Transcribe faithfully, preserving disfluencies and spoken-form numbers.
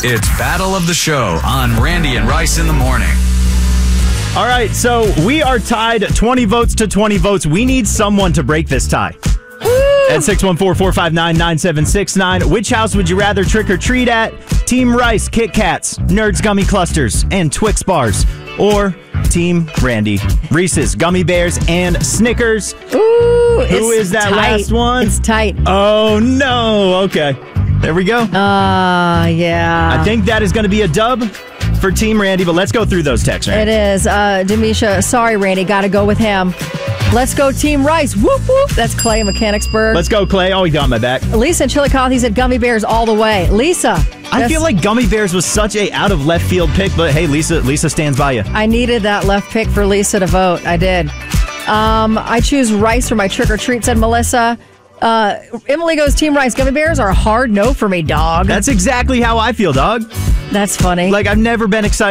It's Battle of the Show on Randy and Rice in the Morning. All right, so we are tied twenty votes to twenty votes. We need someone to break this tie. Woo! At six one four, four five nine, nine seven six nine. Which house would you rather trick or treat at? Team Rice, Kit Kats, Nerds Gummy Clusters, and Twix Bars. Or Team Randy, Reese's, Gummy Bears, and Snickers. Ooh, Who is that tight. last one? It's tight. Oh, no. Okay. There we go. Uh, yeah. I think that is going to be a dub for Team Randy, but let's go through those texts, right? It is. Uh, Demisha, sorry, Randy. Got to go with him. Let's go Team Rice. Whoop, whoop. That's Clay in Mechanicsburg. Let's go, Clay. Oh, he got my back. Lisa in Chillicothe said Gummy Bears all the way. Lisa. I feel like Gummy Bears was such a out of left field pick, but hey, Lisa Lisa stands by you. I needed that left pick for Lisa to vote. I did. Um, I choose Rice for my trick or treat, said Melissa. Uh, Emily goes Team Rice. Gummy Bears are a hard no for me, dog. That's exactly how I feel, dog. That's funny. Like, I've never been excited